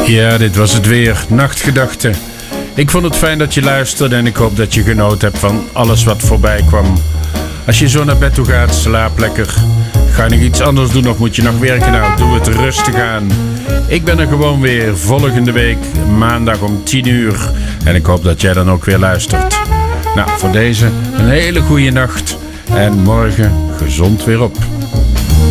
Ja, dit was het weer. Nachtgedachten. Ik vond het fijn dat je luisterde en ik hoop dat je genoten hebt van alles wat voorbij kwam. Als je zo naar bed toe gaat, slaap lekker. Ga je nog iets anders doen of moet je nog werken? Nou, doe het rustig aan. Ik ben er gewoon weer volgende week, maandag om 10 uur. En ik hoop dat jij dan ook weer luistert. Nou, voor deze een hele goede nacht. En morgen gezond weer op.